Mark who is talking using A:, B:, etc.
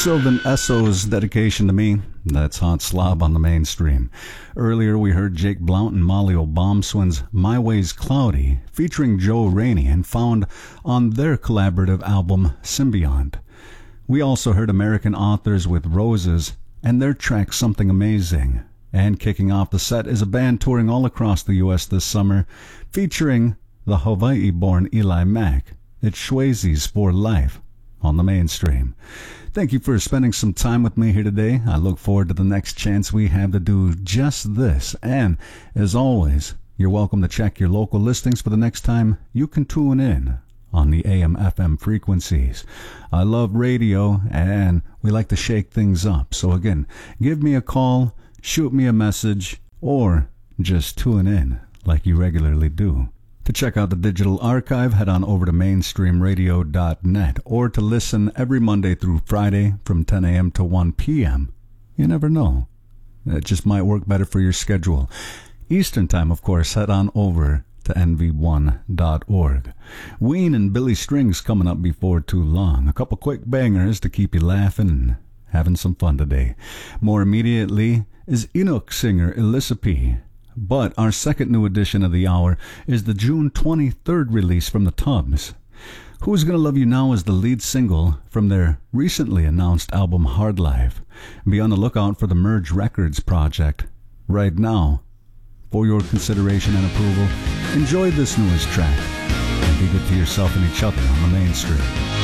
A: Sylvan Esso's dedication to me. That's Hot Slob on the mainstream. Earlier we heard Jake Blount and Molly O'Bombswin's My Way's Cloudy, featuring Joe Rainey and found on their collaborative album Symbiont. We also heard American Authors with Roses and their track Something Amazing. And kicking off the set is a band touring all across the U.S. this summer, featuring the Hawaii-born Eli Mack. It's Swayze's For Life on the mainstream. Thank you for spending some time with me here today. I look forward to the next chance we have to do just this. And, as always, you're welcome to check your local listings for the next time you can tune in on the AM/FM frequencies. I love radio, and we like to shake things up. So again, give me a call, shoot me a message, or just tune in like you regularly do. To check out the digital archive, head on over to mainstreamradio.net, or to listen every Monday through Friday from 10 a.m. to 1 p.m. You never know. It just might work better for your schedule. Eastern time, of course, head on over to nv1.org. Ween and Billy Strings coming up before too long. A couple quick bangers to keep you laughing and having some fun today. More immediately is Inuk singer Elissa P. But our second new edition of the hour is the June 23rd release from the Tubs. Who's Gonna Love You Now is the lead single from their recently announced album Hard Life. Be on the lookout for the Merge Records project. Right now, for your consideration and approval, enjoy this newest track and be good to yourself and each other on the mainstream.